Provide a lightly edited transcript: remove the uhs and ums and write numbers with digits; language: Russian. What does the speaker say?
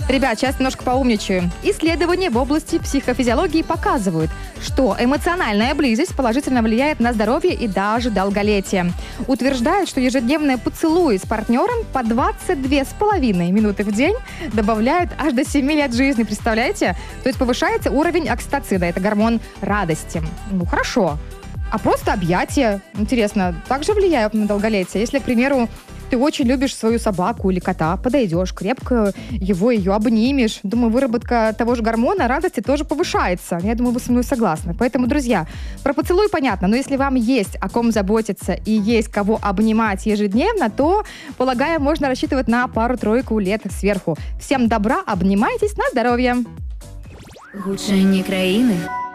Ребят, сейчас немножко поумничаю. Исследования в области психофизиологии показывают, что эмоциональная близость положительно влияет на здоровье и даже долголетие. Утверждают, что ежедневные поцелуи с партнером по 22,5 минуты в день добавляют аж до 7 лет жизни. Представляете? То есть повышается уровень окситоцина. Это гормон радости. Ну, хорошо. А просто объятия, интересно, также влияют на долголетие? Если, к примеру, ты очень любишь свою собаку или кота, подойдешь, крепко ее обнимешь. Думаю, выработка того же гормона радости тоже повышается. Я думаю, вы со мной согласны. Поэтому, друзья, про поцелуй понятно, но если вам есть о ком заботиться и есть кого обнимать ежедневно, то, полагаю, можно рассчитывать на пару-тройку лет сверху. Всем добра, обнимайтесь, на здоровье! Гучання країни